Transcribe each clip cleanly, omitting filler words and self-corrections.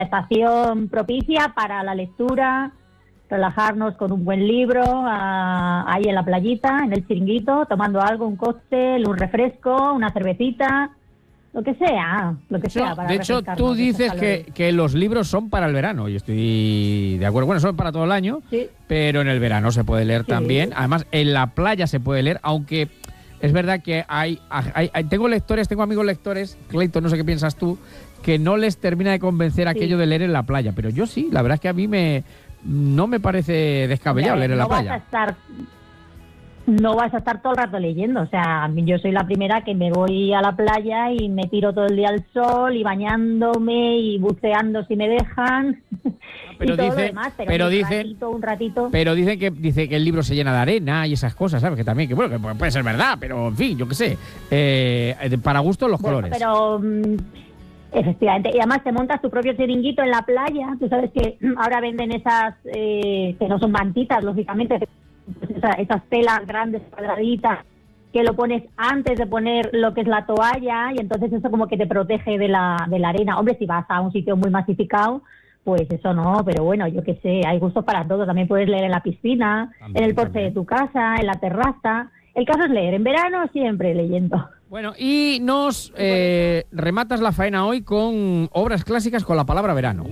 estación propicia para la lectura, relajarnos con un buen libro, ahí en la playita, en el chiringuito, tomando algo, un cóctel, un refresco, una cervecita, lo que sea para de hecho, tú dices que los libros son para el verano, y estoy de acuerdo. Bueno, son para todo el año, sí, pero en el verano se puede leer sí, también. Además, en la playa se puede leer, aunque es verdad que tengo amigos lectores, Clayton, no sé qué piensas tú, que no les termina de convencer aquello de leer en la playa, pero yo sí, la verdad es que a mí no me parece descabellado leer en la playa. No vas a estar todo el rato leyendo, o sea, yo soy la primera que me voy a la playa y me tiro todo el día al sol y bañándome y buceando si me dejan, pero y todo lo demás, un ratito. Pero dice que el libro se llena de arena y esas cosas, ¿sabes? Que también, que bueno, que puede ser verdad, pero en fin, yo qué sé, para gustos los colores. Pero efectivamente, y además te montas tu propio chiringuito en la playa, tú sabes que ahora venden esas, que no son mantitas, lógicamente, pues esas telas grandes, cuadraditas, que lo pones antes de poner lo que es la toalla, y entonces eso como que te protege de la arena. Hombre, si vas a un sitio muy masificado, pues eso no, pero bueno, yo qué sé, hay gustos para todo. También puedes leer en la piscina, en el porche de tu casa, en la terraza. El caso es leer, en verano siempre leyendo. Bueno, y nos rematas la faena hoy con obras clásicas con la palabra verano.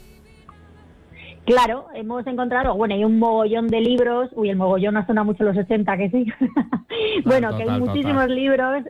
Claro, hemos encontrado, bueno, hay un mogollón de libros, el mogollón no suena mucho los 80, que sí. Bueno, que hay muchísimos libros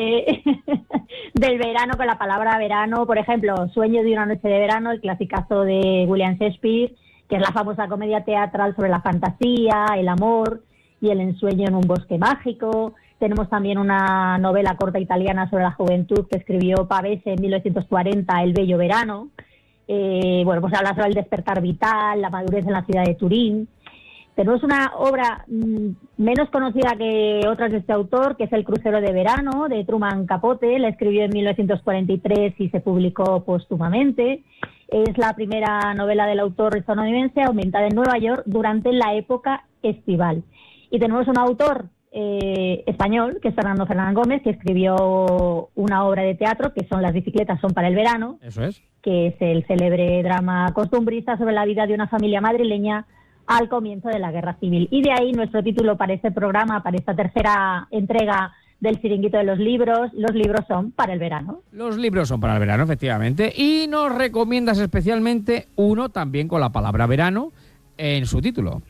del verano con la palabra verano, por ejemplo, Sueño de una noche de verano, el clasicazo de William Shakespeare, que es la famosa comedia teatral sobre la fantasía, el amor y el ensueño en un bosque mágico. Tenemos también una novela corta italiana sobre la juventud que escribió Pavese en 1940, El bello verano. Bueno, pues habla sobre el despertar vital, la madurez en la ciudad de Turín. Tenemos una obra menos conocida que otras de este autor, que es El crucero de verano, de Truman Capote. La escribió en 1943 y se publicó póstumamente. Es la primera novela del autor estadounidense ambientada en Nueva York durante la época estival. Y tenemos un autor español, que es Fernando Fernán Gómez, que escribió una obra de teatro, que son Las bicicletas son para el verano. Eso es. Que es el célebre drama costumbrista sobre la vida de una familia madrileña al comienzo de la Guerra Civil. Y de ahí nuestro título para este programa, para esta tercera entrega del Chiringuito de los libros son para el verano. Los libros son para el verano, efectivamente. Y nos recomiendas especialmente uno también con la palabra verano en su título.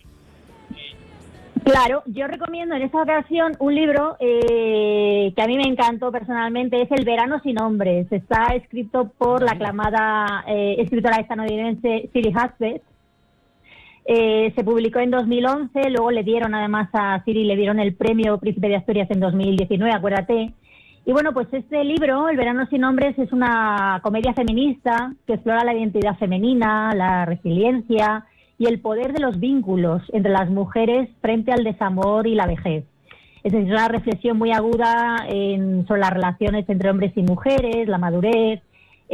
Claro, yo recomiendo en esta ocasión un libro que a mí me encantó personalmente, es El verano sin hombres. Está escrito por la aclamada escritora estadounidense Siri Hustvedt. Se publicó en 2011, luego le dieron además a Siri le dieron el premio Príncipe de Asturias en 2019, acuérdate. Y bueno, pues este libro, El verano sin hombres, es una comedia feminista que explora la identidad femenina, la resiliencia y el poder de los vínculos entre las mujeres frente al desamor y la vejez. Es decir, una reflexión muy aguda sobre las relaciones entre hombres y mujeres, la madurez.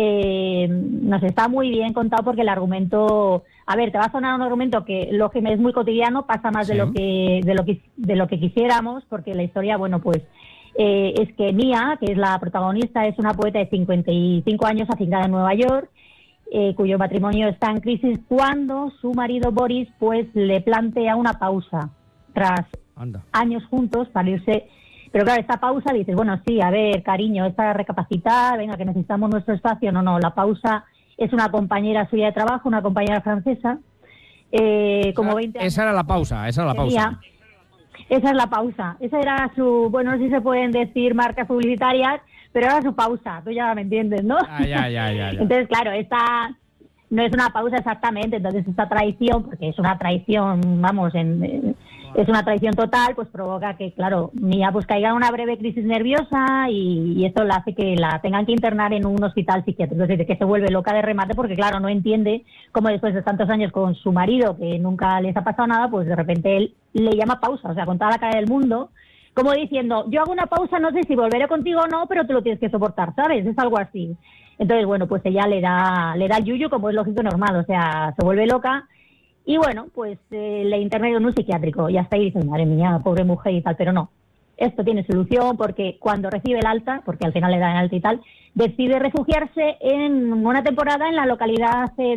Nos está muy bien contado porque el argumento, a ver, te va a sonar un argumento que es muy cotidiano, pasa más de lo que quisiéramos, porque la historia, bueno, pues es que Mia, que es la protagonista, es una poeta de 55 años afincada en Nueva York, cuyo matrimonio está en crisis cuando su marido Boris pues le plantea una pausa tras años juntos para irse. Pero claro, esta pausa dices, bueno, sí, a ver, cariño, es para recapacitar, venga, que necesitamos nuestro espacio. No, la pausa es una compañera suya de trabajo, una compañera francesa, como 20 años. Esa era la pausa. Esa es la pausa. Esa era su, bueno, no sé si se pueden decir marcas publicitarias, pero era su pausa, tú ya me entiendes, ¿no? Ya. Entonces, claro, esta no es una pausa exactamente, entonces esta traición, porque es una traición, vamos, es una traición total, pues provoca que, claro, Mia pues caiga en una breve crisis nerviosa y esto la hace que la tengan que internar en un hospital psiquiátrico. Es decir, que se vuelve loca de remate porque, claro, no entiende cómo después de tantos años con su marido, que nunca les ha pasado nada, pues de repente él le llama pausa, o sea, con toda la cara del mundo, como diciendo, yo hago una pausa, no sé si volveré contigo o no, pero tú lo tienes que soportar, ¿sabes? Es algo así. Entonces, bueno, pues ella le da yuyu, como es lógico y normal, o sea, se vuelve loca. Y bueno, pues le interna en un psiquiátrico y hasta ahí dices, madre mía, pobre mujer y tal, pero no. esto tiene solución porque cuando recibe el alta, porque al final le dan el alta y tal, decide refugiarse en una temporada en la localidad